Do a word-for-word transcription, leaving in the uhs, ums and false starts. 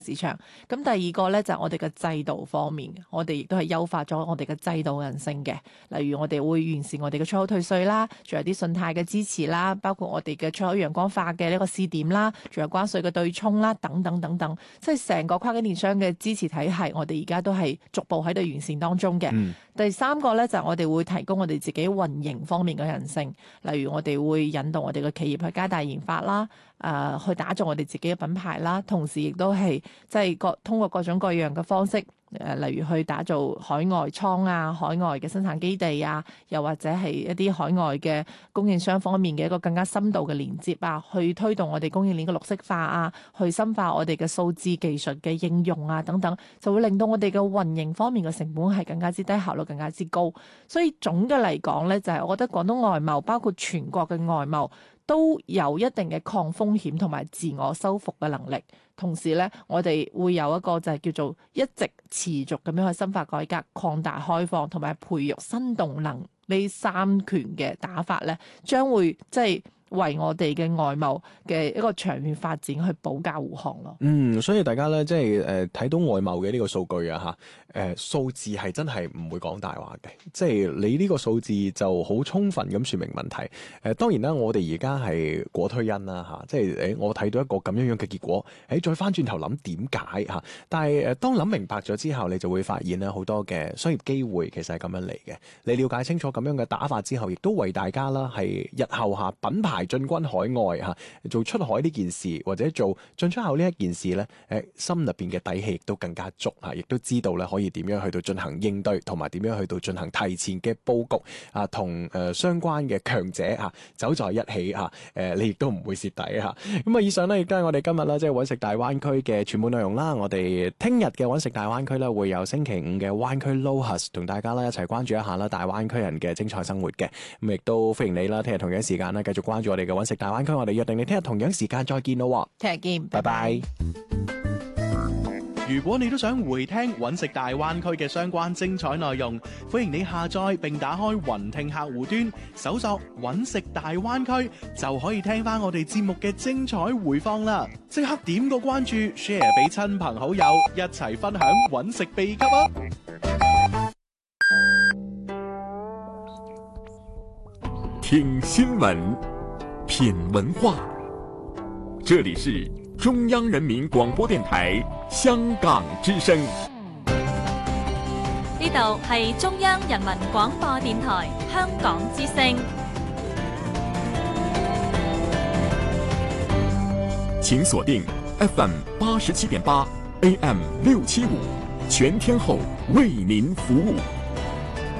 市場。咁第二個咧就係、我哋嘅制度方面，我哋亦都係優化咗我哋嘅制度韌性嘅。例如我哋會完善我哋嘅出口退稅啦，仲有啲信貸嘅支持啦，包括我哋嘅出口陽光化嘅呢個試點啦，仲有關稅嘅對沖啦，等等等等，即係成個跨境電商嘅支持體系，我哋而家都係逐步喺度完善當中嘅。嗯、第三個咧就係、我哋會提供我哋自己運營方面嘅韌性，例如我哋會引導我哋嘅企業去加大研發啦。誒、呃、去打造我哋自己嘅品牌啦，同時亦都係即係各通過各種各樣嘅方式，誒、呃、例如去打造海外倉啊、海外嘅生產基地啊，又或者係一啲海外嘅供應商方面嘅一個更加深度嘅連接啊，去推動我哋供應鏈嘅綠色化啊，去深化我哋嘅數字技術嘅應用啊等等，就會令到我哋嘅運營方面嘅成本係更加之低，效率更加之高。所以總嘅嚟講咧，就係、是、我覺得廣東外貿包括全國嘅外貿，都有一定嘅抗風險同埋自我修復嘅能力，同時咧，我哋會有一個就係叫做一直持續咁樣去深化改革、擴大開放同埋培育新動能呢三權嘅打法咧，將會即係為我哋嘅外貿嘅一個長遠發展去保駕護航咯。 嗯，所以大家咧即係誒睇到外貿嘅呢個數據啊嚇。誒、呃、數字係真係唔會講大話嘅，即係你呢個數字就好充分咁説明問題。誒、呃、當然啦，我哋而家係果推因啦嚇，即係誒、欸、我睇到一個咁樣樣嘅結果，誒、欸、再翻轉頭諗點解嚇？但係誒、呃、當諗明白咗之後，你就會發現咧好多嘅商業機會其實係咁樣嚟嘅。你了解清楚咁樣嘅打法之後，亦都為大家啦係日後嚇品牌進軍海外嚇，做出海呢件事或者做進出口呢一件事咧，誒、呃、心入邊嘅底氣亦都更加足嚇，亦都知道咧可以點樣去到進行應對，同埋點樣去到進行提前嘅佈局啊，同誒、呃、相關嘅強者啊走在一起啊，誒、呃、你亦都唔會蝕底啊。咁啊，以上咧亦都係我哋今日啦，即係揾食大灣區嘅全部內容啦。我哋聽日嘅揾食大灣區咧，會有星期五嘅灣區 Lohas 同大家咧一齊關注一下啦，大灣區人嘅精彩生活嘅。咁亦都歡迎你啦，聽日同樣時間咧繼續關注我哋嘅揾食大灣區。我哋約定你聽日同樣時間再見咯。 聽日見， 拜拜。 如果你都想回聽揾食大灣區嘅相關精彩內容，歡迎你下載並打開雲聽客戶端，搜索揾食大灣區，就可以聽翻我哋節目嘅精彩回放啦！即刻點個關注 ，share 俾親朋好友，一齊分享揾食秘笈啊！ 聽新聞，品文化，這裡是中央人民廣播電台香港之聲。 呢度係中央人民廣播電台香港之聲。 請鎖定 F M 八十七點八 A M 六七五，全天候為您服務。